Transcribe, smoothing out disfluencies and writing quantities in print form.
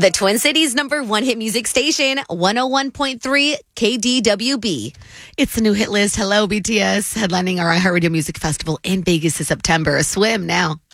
The Twin Cities #1 hit music station, 101.3 KDWB. It's the new hit list. Hello, BTS, headlining our iHeartRadio Music Festival in Vegas this September. Swim now.